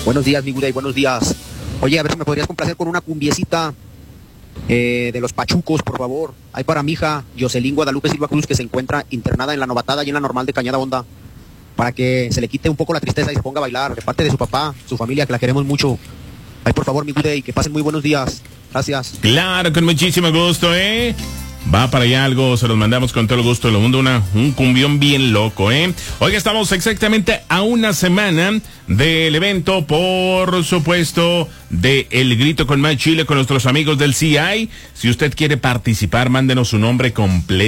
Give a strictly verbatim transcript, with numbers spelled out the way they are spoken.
Buenos días, mi Guday, buenos días. Oye, a ver si me podrías complacer con una cumbiecita eh, de los Pachucos, por favor. Hay para mi hija, Jocelyn Guadalupe Silva Cruz, que se encuentra internada en la novatada y en la normal de Cañada Honda, para que se le quite un poco la tristeza y se ponga a bailar, de parte de su papá, su familia, que la queremos mucho. Ay, por favor, mi Guday, que pasen muy buenos días. Gracias. Claro, con muchísimo gusto, ¿eh? Va para allá algo, se los mandamos con todo el gusto del mundo, una, un cumbión bien loco, ¿eh? Hoy estamos exactamente a una semana del evento, por supuesto, de El Grito con Más Chile con nuestros amigos del C I. Si usted quiere participar, mándenos su nombre completo.